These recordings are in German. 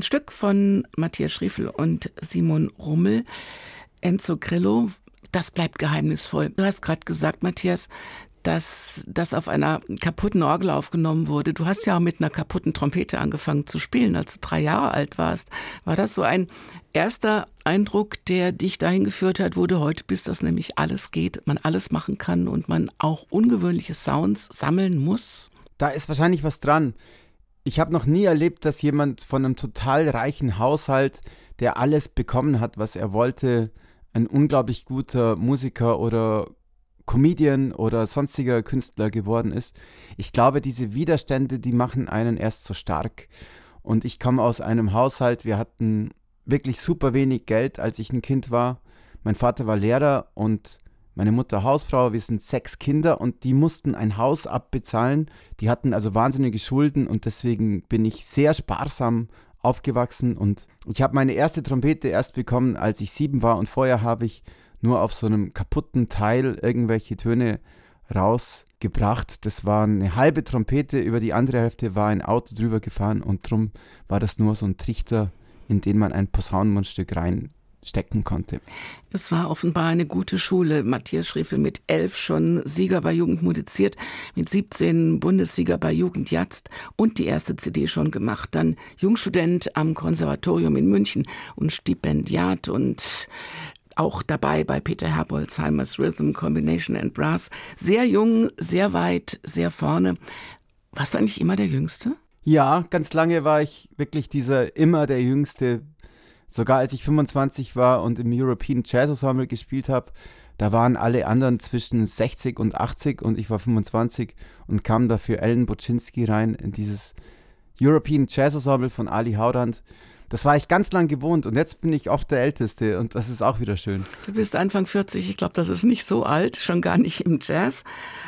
Ein Stück von Matthias Schriefel und Simon Rummel, Enzo Grillo, das bleibt geheimnisvoll. Du hast gerade gesagt, Matthias, dass das auf einer kaputten Orgel aufgenommen wurde. Du hast ja auch mit einer kaputten Trompete angefangen zu spielen, als du 3 Jahre alt warst. War das so ein erster Eindruck, der dich dahin geführt hat, wo du heute bist, dass nämlich alles geht, man alles machen kann und man auch ungewöhnliche Sounds sammeln muss? Da ist wahrscheinlich was dran. Ich habe noch nie erlebt, dass jemand von einem total reichen Haushalt, der alles bekommen hat, was er wollte, ein unglaublich guter Musiker oder Comedian oder sonstiger Künstler geworden ist. Ich glaube, diese Widerstände, die machen einen erst so stark. Und ich komme aus einem Haushalt, wir hatten wirklich super wenig Geld, als ich ein Kind war. Mein Vater war Lehrer und meine Mutter Hausfrau. Wir sind 6 Kinder und die mussten ein Haus abbezahlen. Die hatten also wahnsinnige Schulden und deswegen bin ich sehr sparsam aufgewachsen. Und ich habe meine erste Trompete erst bekommen, als ich 7 war, und vorher habe ich nur auf so einem kaputten Teil irgendwelche Töne rausgebracht. Das war eine halbe Trompete, über die andere Hälfte war ein Auto drüber gefahren und drum war das nur so ein Trichter, in den man ein Posaunenmundstück reinstecken konnte. Es war offenbar eine gute Schule. Matthias Schriefel mit 11 schon Sieger bei Jugend musiziert, mit 17 Bundessieger bei Jugend Jazzt und die erste CD schon gemacht. Dann Jungstudent am Konservatorium in München und Stipendiat und auch dabei bei Peter Herbolzheimers Rhythm Combination and Brass. Sehr jung, sehr weit, sehr vorne. Warst du eigentlich immer der Jüngste? Ja, ganz lange war ich wirklich immer der Jüngste. Sogar als ich 25 war und im European Jazz Ensemble gespielt habe, da waren alle anderen zwischen 60 und 80 und ich war 25 und kam dafür Ellen Boczynski rein in dieses European Jazz Ensemble von Ali Haurand. Das war ich ganz lang gewohnt und jetzt bin ich oft der Älteste und das ist auch wieder schön. Du bist Anfang 40, ich glaube, das ist nicht so alt, schon gar nicht im Jazz.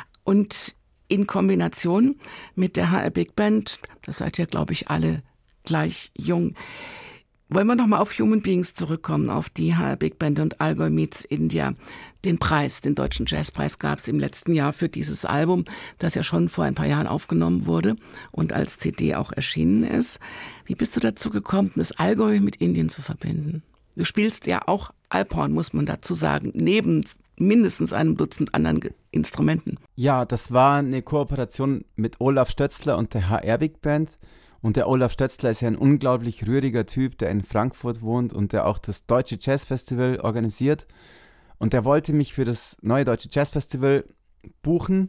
Und in Kombination mit der HR Big Band, das seid ihr, glaube ich, alle gleich jung. Wollen wir nochmal auf Human Beings zurückkommen, auf die HR Big Band und Allgäu Meets India. Den Deutschen Jazzpreis gab es im letzten Jahr für dieses Album, das ja schon vor ein paar Jahren aufgenommen wurde und als CD auch erschienen ist. Wie bist du dazu gekommen, das Allgäu mit Indien zu verbinden? Du spielst ja auch Alphorn, muss man dazu sagen, neben mindestens einem Dutzend anderen Instrumenten. Ja, das war eine Kooperation mit Olaf Stötzler und der HR Big Band. Und der Olaf Stötzler ist ja ein unglaublich rühriger Typ, der in Frankfurt wohnt und der auch das Deutsche Jazz Festival organisiert. Und der wollte mich für das neue Deutsche Jazz Festival buchen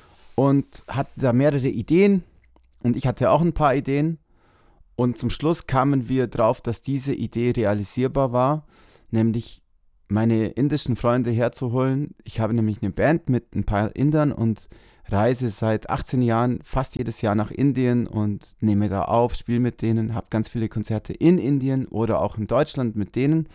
und hatte da mehrere Ideen. Und ich hatte auch ein paar Ideen. Und zum Schluss kamen wir drauf, dass diese Idee realisierbar war, nämlich meine indischen Freunde herzuholen. Ich habe nämlich eine Band mit ein paar Indern und reise seit 18 Jahren fast jedes Jahr nach Indien und nehme da auf, spiele mit denen, habe ganz viele Konzerte in Indien oder auch in Deutschland mit denen.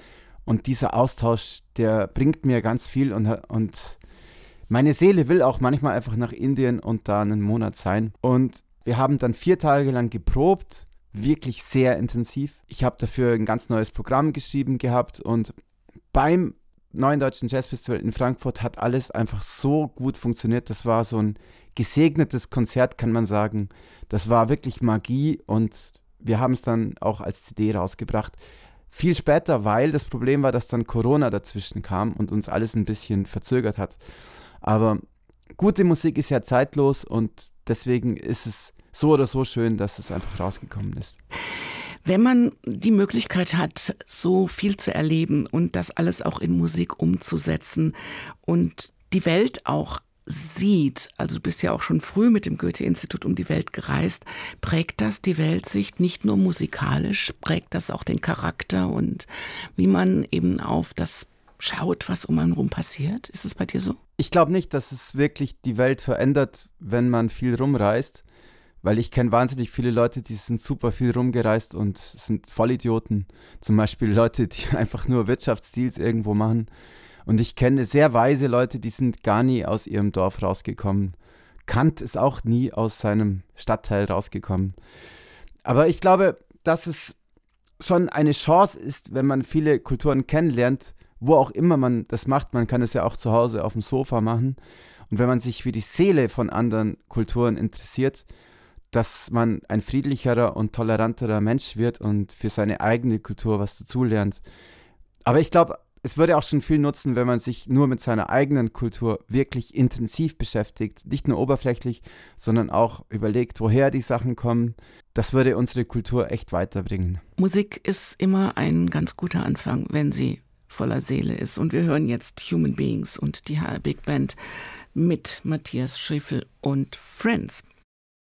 Und dieser Austausch, der bringt mir ganz viel und meine Seele will auch manchmal einfach nach Indien und da einen Monat sein. Und wir haben dann 4 Tage lang geprobt, wirklich sehr intensiv. Ich habe dafür ein ganz neues Programm geschrieben gehabt und beim Neuen Deutschen Jazz Festival in Frankfurt hat alles einfach so gut funktioniert. Das war so ein gesegnetes Konzert, kann man sagen. Das war wirklich Magie und wir haben es dann auch als CD rausgebracht. Viel später, weil das Problem war, dass dann Corona dazwischen kam und uns alles ein bisschen verzögert hat. Aber gute Musik ist ja zeitlos und deswegen ist es so oder so schön, dass es einfach rausgekommen ist. Wenn man die Möglichkeit hat, so viel zu erleben und das alles auch in Musik umzusetzen und die Welt auch sieht, also du bist ja auch schon früh mit dem Goethe-Institut um die Welt gereist, prägt das die Weltsicht nicht nur musikalisch, prägt das auch den Charakter und wie man eben auf das schaut, was um einen rum passiert? Ist es bei dir so? Ich glaube nicht, dass es wirklich die Welt verändert, wenn man viel rumreist. Weil ich kenne wahnsinnig viele Leute, die sind super viel rumgereist und sind Vollidioten. Zum Beispiel Leute, die einfach nur Wirtschaftsdeals irgendwo machen. Und ich kenne sehr weise Leute, die sind gar nie aus ihrem Dorf rausgekommen. Kant ist auch nie aus seinem Stadtteil rausgekommen. Aber ich glaube, dass es schon eine Chance ist, wenn man viele Kulturen kennenlernt, wo auch immer man das macht. Man kann es ja auch zu Hause auf dem Sofa machen. Und wenn man sich für die Seele von anderen Kulturen interessiert, dass man ein friedlicherer und toleranterer Mensch wird und für seine eigene Kultur was dazulernt. Aber ich glaube, es würde auch schon viel nutzen, wenn man sich nur mit seiner eigenen Kultur wirklich intensiv beschäftigt. Nicht nur oberflächlich, sondern auch überlegt, woher die Sachen kommen. Das würde unsere Kultur echt weiterbringen. Musik ist immer ein ganz guter Anfang, wenn sie voller Seele ist. Und wir hören jetzt Human Beings und die HR Big Band mit Matthias Schriefel und Friends.